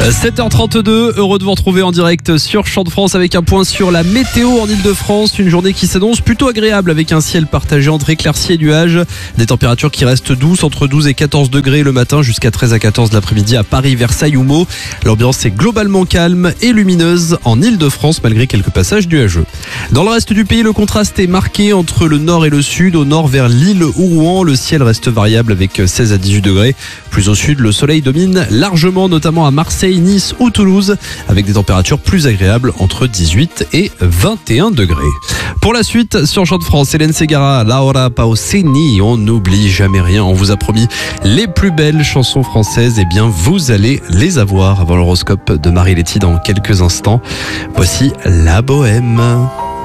7h32, heureux de vous retrouver en direct sur Champ de France avec un point sur la météo en Ile-de-France. Une journée qui s'annonce plutôt agréable avec un ciel partagé entre éclaircies et nuages. Des températures qui restent douces, entre 12 et 14 degrés le matin jusqu'à 13 à 14 l'après-midi à Paris, Versailles ou Meaux. L'ambiance est globalement calme et lumineuse en Ile-de-France malgré quelques passages nuageux. Dans le reste du pays, le contraste est marqué entre le nord et le sud. Au nord vers Lille ou Rouen, le ciel reste variable avec 16 à 18 degrés. Plus au sud, le soleil domine largement, notamment à Marseille, Nice ou Toulouse, avec des températures plus agréables entre 18 et 21 degrés. Pour la suite, sur Champ de France, Hélène Ségara, Laura Pausini, on n'oublie jamais rien. On vous a promis les plus belles chansons françaises. Eh bien, vous allez les avoir avant l'horoscope de Marie Letty dans quelques instants. Voici La Bohème.